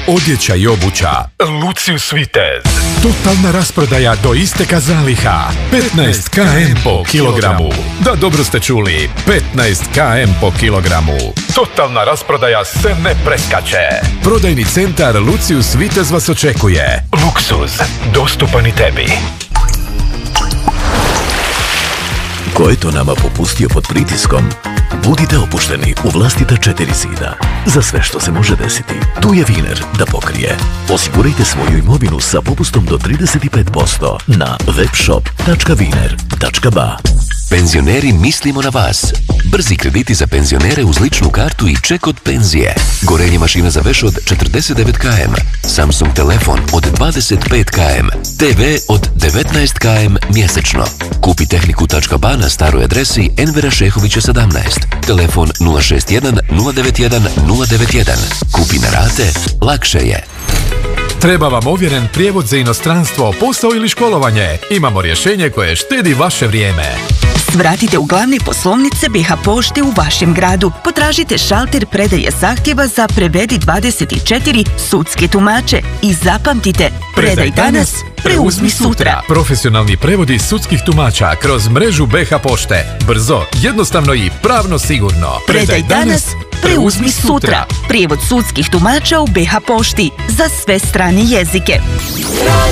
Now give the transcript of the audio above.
odjeća i obuća. Lucius Vitez. Totalna rasprodaja do isteka zaliha. 15 km po kilogramu. Da, dobro ste čuli. 15 km po kilogramu. Totalna rasprodaja se ne preskače. Prodajni centar Lucius Vitez vas očekuje. Luksuz. Dostupan i tebi. Ko je to nama popustio pod pritiskom? Budite opušteni u vlastita 4 zida. Za sve što se može desiti, tu je Wiener da pokrije. Osigurajte svoju imovinu sa popustom do 35% na webshop.wiener.ba. Penzioneri, mislimo na vas. Brzi krediti za penzionere uz ličnu kartu i ček od penzije. Gorenje mašina za veš od 49 km. Samsung telefon od 25 km. TV od 19 km mjesečno. Kupi tehniku.ba na staroj adresi Envera Šehovića 17. Telefon 061 091 091. Kupi na rate, lakše je. Treba vam ovjeren prijevod za inostranstvo, posao ili školovanje? Imamo rješenje koje štedi vaše vrijeme. Svratite u glavne poslovnice BH Pošte u vašem gradu. Potražite šalter predaje zahtjeva za Prevedi 24 sudske tumače i zapamtite, predaj danas, preuzmi sutra. Profesionalni prevodi sudskih tumača kroz mrežu BH Pošte. Brzo, jednostavno i pravno sigurno. Predaj danas, preuzmi sutra. Prijevod sudskih tumača u BH Pošti za sve strane jezike.